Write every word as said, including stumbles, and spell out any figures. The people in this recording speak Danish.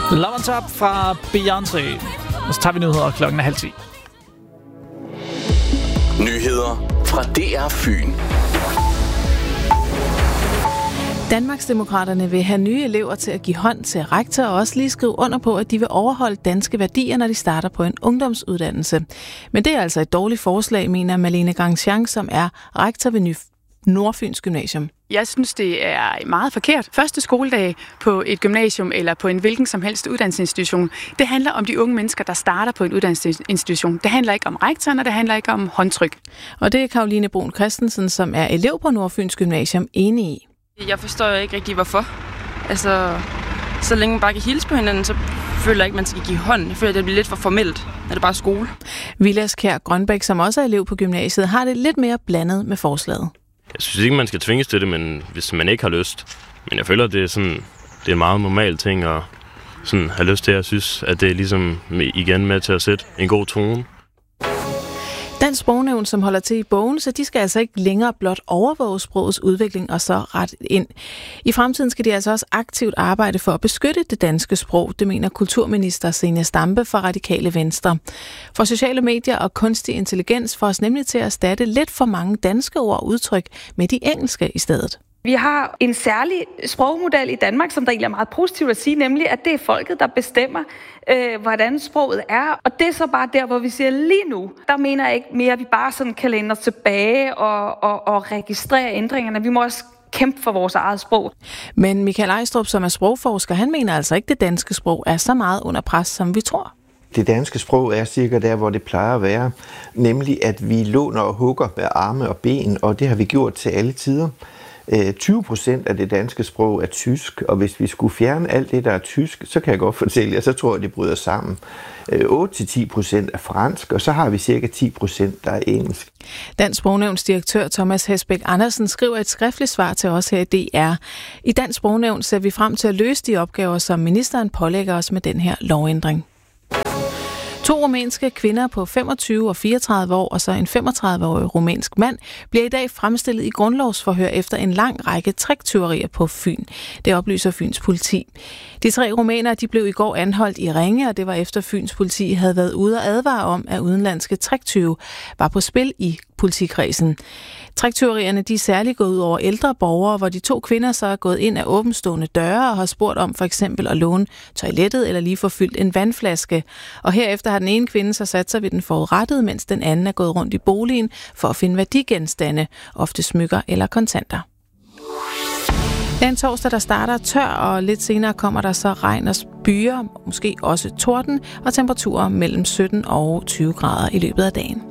Love on Top fra Beyoncé. Og så tager vi nyheder klokken er halv ti. Nyheder fra D R Fyn. Danmarksdemokraterne vil have nye elever til at give hånd til rektor og også lige skrive under på, at de vil overholde danske værdier, når de starter på en ungdomsuddannelse. Men det er altså et dårligt forslag, mener Malene Grandjean, som er rektor ved Nordfyns Gymnasium. Jeg synes, det er meget forkert. Første skoledag på et gymnasium eller på en hvilken som helst uddannelsesinstitution, det handler om de unge mennesker, der starter på en uddannelsesinstitution. Det handler ikke om rektoren, og det handler ikke om håndtryk. Og det er Karoline Brun Christensen, som er elev på Nordfyns Gymnasium, enig i. Jeg forstår ikke rigtig, hvorfor. Altså, så længe man bare kan hilse på hinanden, så føler jeg ikke, man skal give hånd. Jeg føler, at det bliver lidt for formelt, når det bare er skole. Vilas Kjær Grønbæk, som også er elev på gymnasiet, har det lidt mere blandet med forslaget. Jeg synes ikke, man skal tvinges til det, men hvis man ikke har lyst. Men jeg føler, at det er, sådan, det er en meget normal ting at sådan, have lyst til. Jeg synes, at det er ligesom igen med til at sætte en god tone. Dansk Sprognævn, som holder til i bogen, så de skal altså ikke længere blot overvåge sprogets udvikling og så ret ind. I fremtiden skal de altså også aktivt arbejde for at beskytte det danske sprog, det mener kulturminister Zenia Stampe fra Radikale Venstre. For sociale medier og kunstig intelligens får os nemlig til at erstatte lidt for mange danske ord og udtryk med de engelske i stedet. Vi har en særlig sprogmodel i Danmark, som der egentlig er meget positivt at sige, nemlig at det er folket, der bestemmer, øh, hvordan sproget er. Og det er så bare der, hvor vi siger lige nu, der mener jeg ikke mere, at vi bare sådan kan læne os tilbage og, og, og registrere ændringerne. Vi må også kæmpe for vores eget sprog. Men Michael Ejstrup, som er sprogforsker, han mener altså ikke, at det danske sprog er så meget under pres, som vi tror. Det danske sprog er cirka der, hvor det plejer at være, nemlig at vi låner og hugger med arme og ben, og det har vi gjort til alle tider. tyve procent af det danske sprog er tysk, og hvis vi skulle fjerne alt det, der er tysk, så kan jeg godt fortælle jer, så tror jeg, det bryder sammen. otte til ti procent er fransk, og så har vi cirka ti procent, der er engelsk. Dansk Sprognævns direktør Thomas Hesbæk Andersen skriver et skriftligt svar til os her i D R. I Dansk Sprognævn ser vi frem til at løse de opgaver, som ministeren pålægger os med den her lovændring. To rumænske kvinder på femogtyve og fireogtredive år og så en femogtredive-årig rumænsk mand bliver i dag fremstillet i grundlovsforhør efter en lang række tricktyverier på Fyn. Det oplyser Fyns politi. De tre rumænere de blev i går anholdt i Ringe, og det var efter Fyns politi havde været ude og advare om, at udenlandske tricktyve var på spil i politikredsen. Tricktyverierne de er særligt gået ud over ældre borgere, hvor de to kvinder så er gået ind af åbenstående døre og har spurgt om for eksempel at låne toilettet eller lige få fyldt en vandflaske. Og herefter har den ene kvinde så sat sig ved den forurettede, mens den anden er gået rundt i boligen for at finde værdigenstande, ofte smykker eller kontanter. Det er en torsdag, der starter tør, og lidt senere kommer der så regn og byer, måske også torden, og temperaturer mellem sytten og tyve grader i løbet af dagen.